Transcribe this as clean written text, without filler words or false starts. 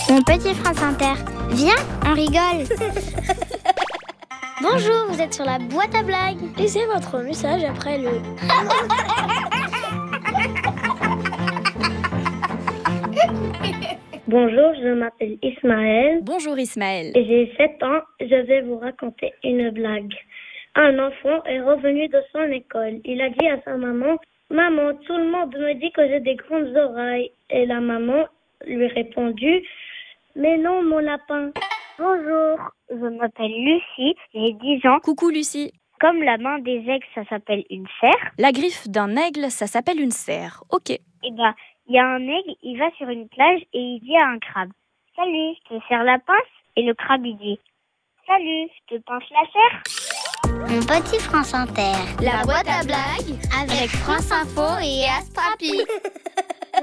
Mon petit France Inter, viens, on rigole. Bonjour, vous êtes sur la boîte à blagues. Laissez votre message après le... Bonjour, je m'appelle Ismaël. Bonjour Ismaël. Et j'ai 7 ans. Je vais vous raconter une blague. Un enfant est revenu de son école. Il a dit à sa maman, « Maman, tout le monde me dit que j'ai des grandes oreilles. » Et la maman lui répondit, « Mais non, mon lapin. » Bonjour, je m'appelle Lucie, j'ai 10 ans. Coucou Lucie. Comme la main des aigles, ça s'appelle une serre. La griffe d'un aigle, ça s'appelle une serre. Ok. Et il y a un aigle, il va sur une plage et il dit à un crabe, « Salut, je te serre la pince ?» Et le crabe, il dit, « Salut, je te pince la serre ?» Mon petit France Inter, La boîte à blagues avec France Info et Astrapi.